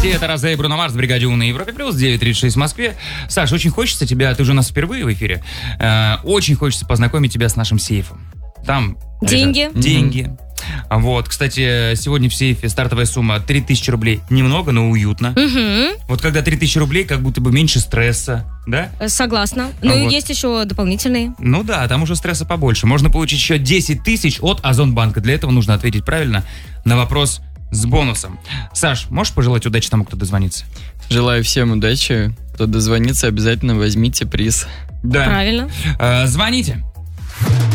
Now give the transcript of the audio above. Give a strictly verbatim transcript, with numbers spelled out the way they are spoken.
Здравствуйте, это Розе и Бруно Марс в бригаде У на Европе плюс, девять тридцать шесть в Москве. Саш, очень хочется тебя, ты уже у нас впервые в эфире, э, очень хочется познакомить тебя с нашим сейфом. Там деньги. Лежат деньги. Вот, кстати, сегодня в сейфе стартовая сумма три тысячи рублей. Немного, но уютно. Угу. Вот когда три тысячи рублей, как будто бы меньше стресса, да? Согласна. Ну А и вот. есть еще дополнительные. Ну да, там уже стресса побольше. Можно получить еще десять тысяч от Озонбанка. Для этого нужно ответить правильно на вопрос с бонусом. Саш, можешь пожелать удачи тому, кто дозвонится? Желаю всем удачи. Кто дозвонится, обязательно возьмите приз. Да. Правильно. Э, звоните.